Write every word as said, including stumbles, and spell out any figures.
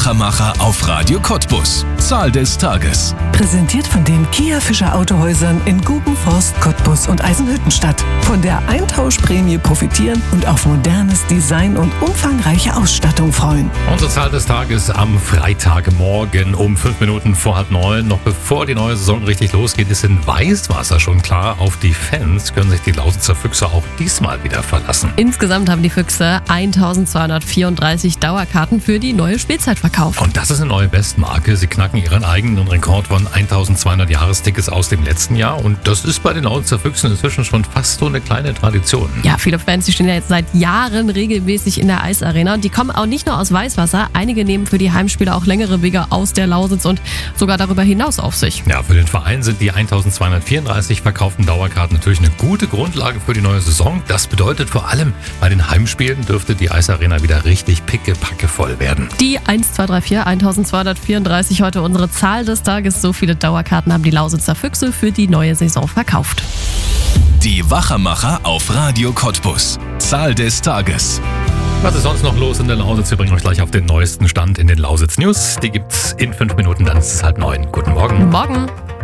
Wachamacher auf Radio Cottbus. Zahl des Tages. Präsentiert von den Kia Fischer Autohäusern in Gubenforst, Cottbus und Eisenhüttenstadt. Von der Eintauschprämie profitieren und auf modernes Design und umfangreiche Ausstattung freuen. Unsere Zahl des Tages am Freitagmorgen um fünf Minuten vor halb neun. Noch bevor die neue Saison richtig losgeht, ist in Weißwasser schon klar. Auf die Fans können sich die Lausitzer Füchse auch diesmal wieder verlassen. Insgesamt haben die Füchse eintausendzweihundertvierunddreißig Dauerkarten für die neue Spielzeit verkauft. Und das ist eine neue Bestmarke. Sie knacken ihren eigenen Rekord von eintausendzweihundert Jahrestickets aus dem letzten Jahr. Und das ist bei den Lausitzer Füchsen inzwischen schon fast so eine kleine Tradition. Ja, viele Fans, die stehen ja jetzt seit Jahren regelmäßig in der Eisarena. Und die kommen auch nicht nur aus Weißwasser. Einige nehmen für die Heimspiele auch längere Wege aus der Lausitz und sogar darüber hinaus auf sich. Ja, für den Verein sind die eintausendzweihundertvierunddreißig verkauften Dauerkarten natürlich eine gute Grundlage für die neue Saison. Das bedeutet vor allem, bei den Heimspielen dürfte die Eisarena wieder richtig pickepacke voll werden. Die eins zwei drei vier eintausendzweihundertvierunddreißig heute unsere Zahl des Tages. So viele Dauerkarten haben die Lausitzer Füchse für die neue Saison verkauft. Die Wachamacher auf Radio Cottbus. Zahl des Tages. Was ist sonst noch los in der Lausitz? Wir bringen euch gleich auf den neuesten Stand in den Lausitz News. Die gibt's in fünf Minuten, dann ist es halb neun. Guten Morgen. Morgen.